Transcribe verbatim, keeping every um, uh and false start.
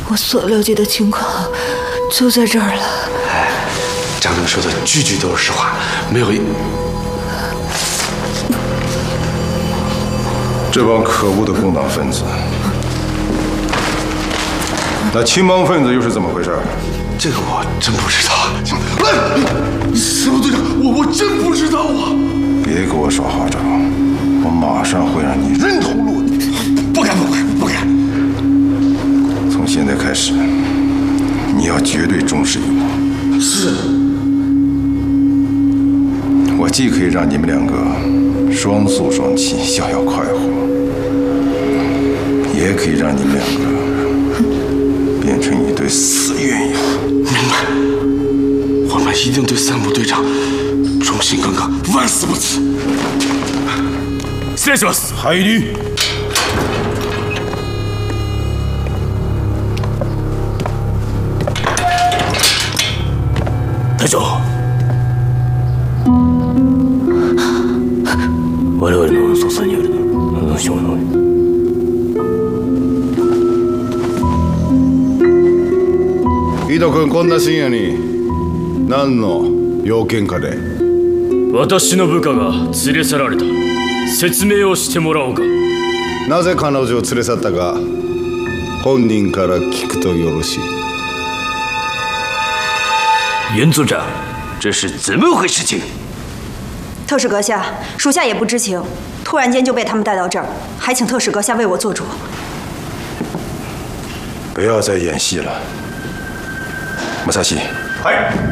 我所了解的情况就在这儿了。 哎，张正说的句句都是实话，没有一。 这帮可恶的共党分子，那青帮分子又是怎么回事？ 这个我真不知道。哎，什么队长？我我真不知道啊！ 别给我耍花招，我马上会让你人头落地。 不敢，不敢，不敢。 从现在开始，你要绝对忠实于我。 是。 我既可以让你们两个双宿双栖，逍遥快活，也可以让你们两个变成一对死鸳鸯。 明白。我们一定对三浦队长忠心耿耿，万死不辞。失礼します。 入り。 隊長。我々の捜査によるどうしようもない。 井戸君、こんな深夜に何の用件かで？ 私の部下が連れ去られた。説明をしてもらおうか。 なぜ彼女を連れ去ったか本人から聞くとよろしい。 袁组长，这是怎么回事情？ 特使阁下，属下也不知情，突然间就被他们带到这儿，还请特使阁下为我做主。 不要再演戏了，马萨西。 はい。